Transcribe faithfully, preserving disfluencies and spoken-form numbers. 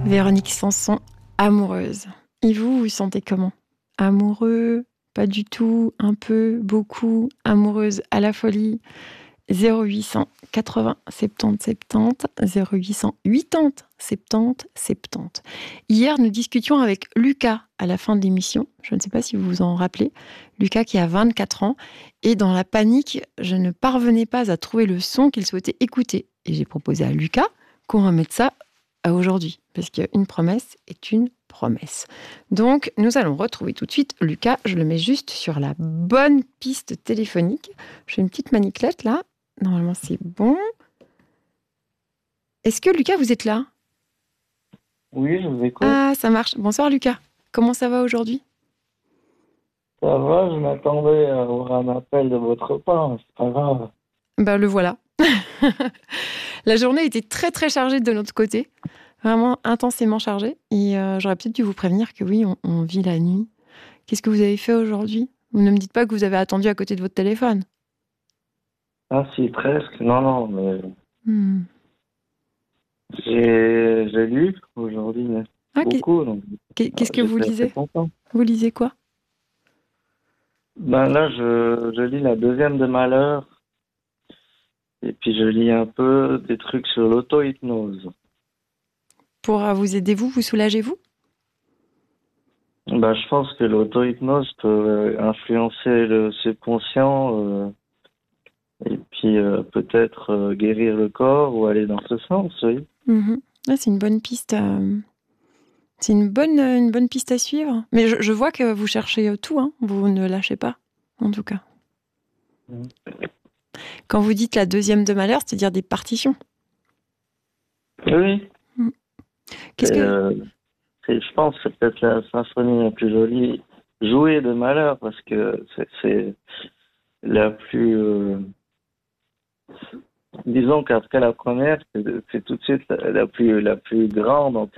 Véronique Sanson, amoureuse. Et vous, vous sentez comment? Amoureux? Pas du tout? Un peu? Beaucoup? Amoureuse à la folie? zéro huit cent quatre-vingts soixante-dix soixante-dix, zéro huit cent quatre-vingts soixante-dix soixante-dix. Hier, nous discutions avec Lucas à la fin de l'émission. Je ne sais pas si vous vous en rappelez. Lucas qui a vingt-quatre ans. Et dans la panique, je ne parvenais pas à trouver le son qu'il souhaitait écouter. Et j'ai proposé à Lucas qu'on remette ça à aujourd'hui. Parce qu'une promesse est une promesse. Donc, nous allons retrouver tout de suite Lucas. Je le mets juste sur la bonne piste téléphonique. Je fais une petite maniclette là. Normalement, c'est bon. Est-ce que Lucas, vous êtes là? Oui, je vous écoute. Ah, ça marche. Bonsoir Lucas. Comment ça va aujourd'hui? Ça va, je m'attendais à avoir un appel de votre part, mais c'est pas grave. Ben le voilà. La journée était très très chargée de notre côté. Vraiment intensément chargée. Et euh, j'aurais peut-être dû vous prévenir que oui, on, on vit la nuit. Qu'est-ce que vous avez fait aujourd'hui? Vous ne me dites pas que vous avez attendu à côté de votre téléphone. Ah si, presque. Non, non, mais Hmm. j'ai j'ai lu aujourd'hui, mais Ah, qu'est- beaucoup, donc qu'est- euh, qu'est-ce que vous j'étais assez lisez? content. Vous lisez quoi? Ben là, je, je lis la deuxième de Malheur, et puis je lis un peu des trucs sur l'auto-hypnose. Pour euh, vous aider, vous, vous soulagez-vous? Ben, je pense que l'auto-hypnose peut euh, influencer le subconscient, euh, et puis euh, peut-être euh, guérir le corps ou aller dans ce sens, oui. Mhm. Ah, c'est une bonne piste. euh, C'est une bonne, euh, une bonne piste à suivre. Mais je, je vois que vous cherchez euh, tout, hein. Vous ne lâchez pas, en tout cas. Mhm. Quand vous dites la deuxième de Malheur, c'est-à-dire des partitions. Oui. Mm. Et, Qu'est-ce que... euh, c'est- je pense que c'est peut-être la symphonie la plus jolie jouée de Malheur parce que c'est c'est la plus euh, disons qu'après la première c'est c'est tout de suite la, la plus la plus grande en